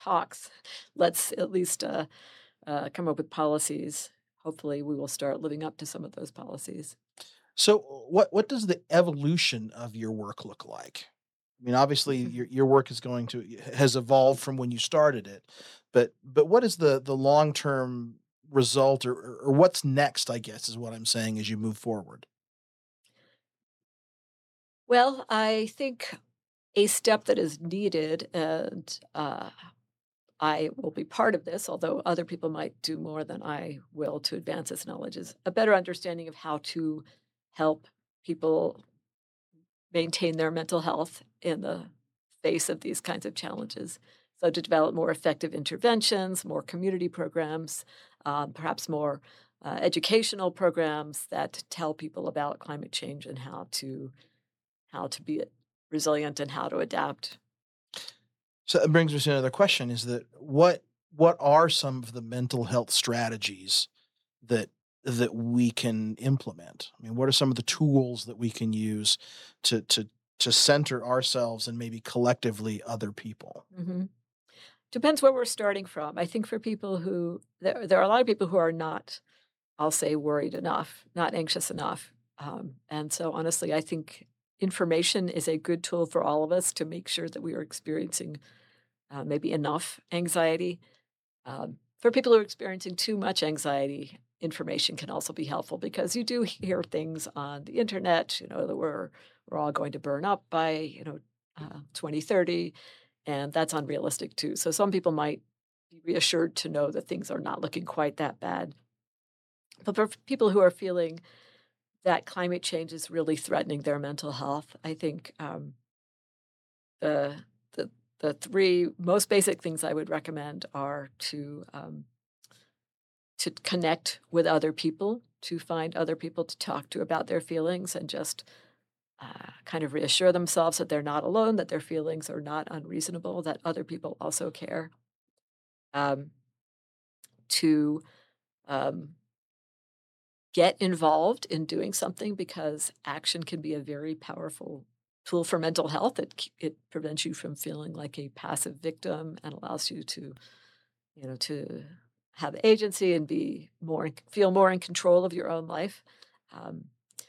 talks. Let's at least come up with policies. Hopefully, we will start living up to some of those policies. So, what does the evolution of your work look like? I mean, obviously, your work is going to has evolved from when you started it, but what is the long term result, or what's next? I guess is what I'm saying as you move forward. Well, I think a step that is needed, and I will be part of this, although other people might do more than I will to advance this knowledge, is a better understanding of how to help people maintain their mental health in the face of these kinds of challenges. So, to develop more effective interventions, more community programs, perhaps more educational programs that tell people about climate change and how to be resilient and how to adapt. So that brings me to another question: is that what are some of the mental health strategies that we can implement? I mean, what are some of the tools that we can use to center ourselves and maybe collectively other people? Mhm. Depends where we're starting from. I think for people who there are a lot of people who are not, I'll say, worried enough, not anxious enough. And so honestly, I think information is a good tool for all of us to make sure that we are experiencing maybe enough anxiety. For people who are experiencing too much anxiety, information can also be helpful because you do hear things on the internet, that we're all going to burn up by, 2030, and that's unrealistic too. So some people might be reassured to know that things are not looking quite that bad. But for people who are feeling that climate change is really threatening their mental health, I think the the the three most basic things I would recommend are to connect with other people, to find other people to talk to about their feelings, and just kind of reassure themselves that they're not alone, that their feelings are not unreasonable, that other people also care. Um, to um, get involved in doing something because action can be a very powerful tool for mental health. It prevents you from feeling like a passive victim and allows you to have agency and feel more in control of your own life. Um,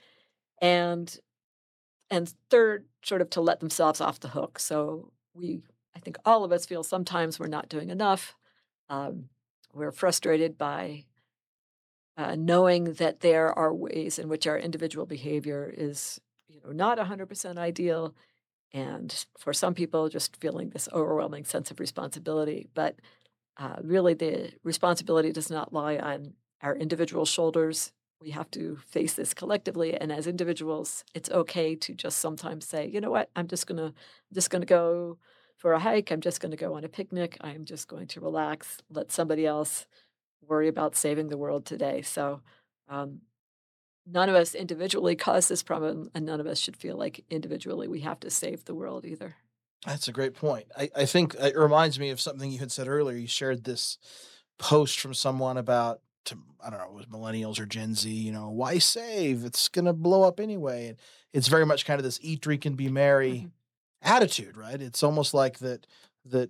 and and third, sort of to let themselves off the hook. So I think all of us feel sometimes we're not doing enough. Um, we're frustrated by knowing that there are ways in which our individual behavior is, not 100% ideal, and for some people, just feeling this overwhelming sense of responsibility. But really, the responsibility does not lie on our individual shoulders. We have to face this collectively, and as individuals, it's okay to just sometimes say, "You know what? I'm just gonna go for a hike. I'm just gonna go on a picnic. I'm just going to relax. Let somebody else worry about saving the world today." So, um, none of us individually caused this problem, and none of us should feel like individually we have to save the world either. That's a great point. I think it reminds me of something you had said earlier. You shared this post from someone about, I don't know, it was millennials or Gen Z, why save? It's going to blow up anyway. And it's very much kind of this eat, drink, and be merry Mhm. attitude, right? It's almost like that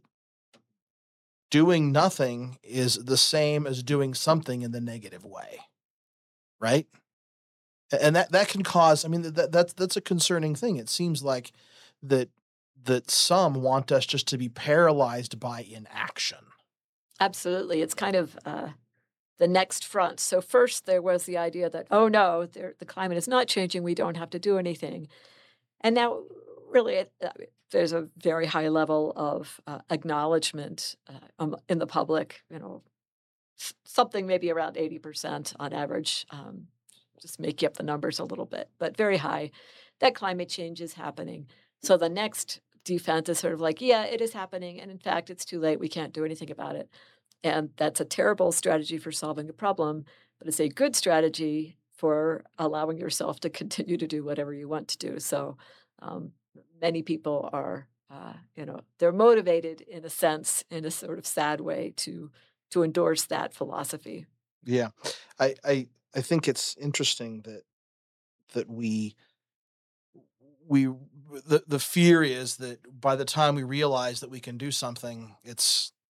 doing nothing is the same as doing something in the negative way, right? And that can cause, I mean, that's a concerning thing. It seems like that some want us just to be paralyzed by inaction. Absolutely. It's kind of the next front. So first there was the idea that, oh no, the climate is not changing. We don't have to do anything. And now, really, there's a very high level of acknowledgement in the public. Something maybe around 80% on average. Just make up the numbers a little bit, but very high. That climate change is happening. So the next defense is sort of like, yeah, it is happening, and in fact, it's too late. We can't do anything about it. And that's a terrible strategy for solving a problem, but it's a good strategy for allowing yourself to continue to do whatever you want to do. So um, many people are, they're motivated in a sense, in a sort of sad way, to endorse that philosophy. Yeah. I think it's interesting that the fear is that by the time we realize that we can do something,